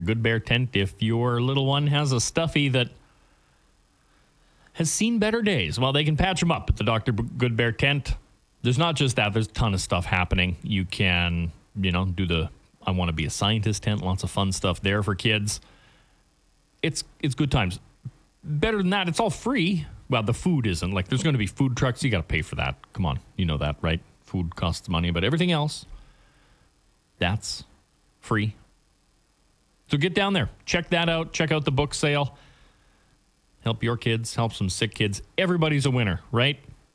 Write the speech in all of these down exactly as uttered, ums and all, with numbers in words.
Good Bear Tent if your little one has a stuffy that has seen better days. Well, they can patch them up at the Doctor Good Bear Tent. There's not just that. There's a ton of stuff happening. You can, you know, do the I want to be a scientist tent. Lots of fun stuff there for kids. It's it's good times. Better than that, it's all free. Well, the food isn't. Like, there's going to be food trucks. You got to pay for that. Come on. You know that, right? Food costs money. But everything else, that's free. So get down there. Check that out. Check out the book sale. Help your kids. Help some sick kids. Everybody's a winner, right?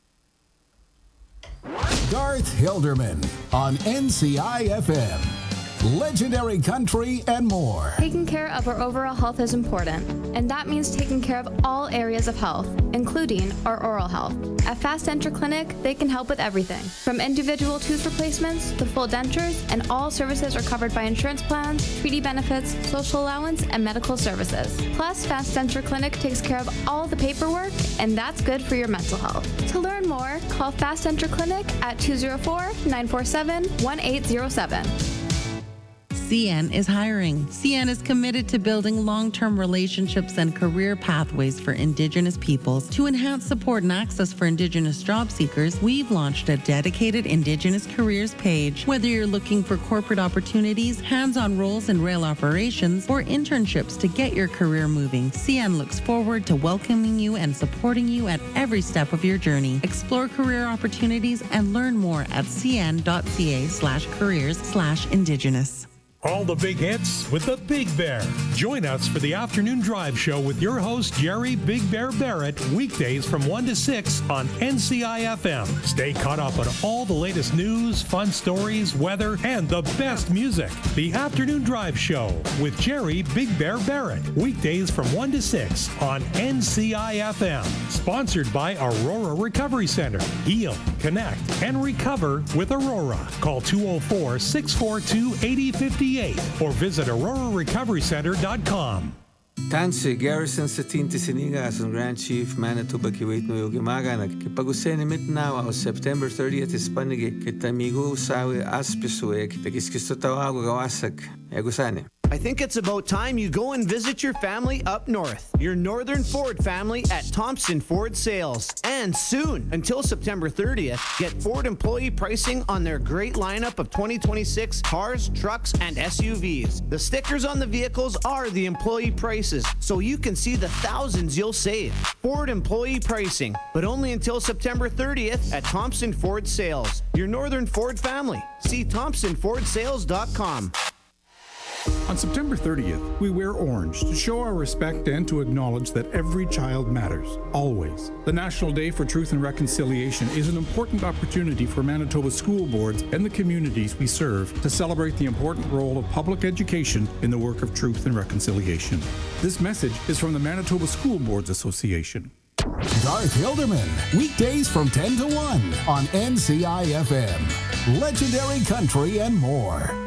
Garth Hilderman on N C I F M. Legendary country and more. Taking care of our overall health is important, and that means taking care of all areas of health, including our oral health. At Fast Denture Clinic, they can help with everything, from individual tooth replacements to full dentures, and all services are covered by insurance plans, treaty benefits, social allowance, and medical services. Plus, Fast Denture Clinic takes care of all the paperwork, and that's good for your mental health. To learn more, call Fast Denture Clinic at two oh four, nine four seven, one eight oh seven. C N is hiring. C N is committed to building long-term relationships and career pathways for Indigenous peoples. To enhance support and access for Indigenous job seekers, we've launched a dedicated Indigenous careers page. Whether you're looking for corporate opportunities, hands-on roles in rail operations, or internships to get your career moving, C N looks forward to welcoming you and supporting you at every step of your journey. Explore career opportunities and learn more at cn.ca slash careers slash Indigenous. All the big hits with the Big Bear. Join us for the afternoon drive show with your host, Jerry Big Bear Barrett, weekdays from one to six on N C I F M. Stay caught up on all the latest news, fun stories, weather, and the best music. The afternoon drive show with Jerry Big Bear Barrett, weekdays from one to six on N C I F M. Sponsored by Aurora Recovery Center. Heal, connect, and recover with Aurora. Call two oh four, six four two, eight oh five eight or visit aurora recovery center dot com. Tansi Garrison sa Tinti Sinigas ang Grand Chief Manitoba Kiwait no Yogimaga nagkipag-usay ni Mitnawa o September thirtieth is panigi kita migo sawi aspisue kita kiskisto tawago gawasak egusane. I think it's about time you go and visit your family up north. Your Northern Ford family at Thompson Ford Sales. And soon, until September thirtieth, get Ford employee pricing on their great lineup of twenty twenty-six cars, trucks, and S U Vs. The stickers on the vehicles are the employee prices, so you can see the thousands you'll save. Ford employee pricing, but only until September thirtieth at Thompson Ford Sales. Your Northern Ford family. See thompson ford sales dot com. On September thirtieth, we wear orange to show our respect and to acknowledge that every child matters, always. The National Day for Truth and Reconciliation is an important opportunity for Manitoba school boards and the communities we serve to celebrate the important role of public education in the work of truth and reconciliation. This message is from the Manitoba School Boards Association. Garth Hilderman, weekdays from ten to one on N C I F M. Legendary country and more.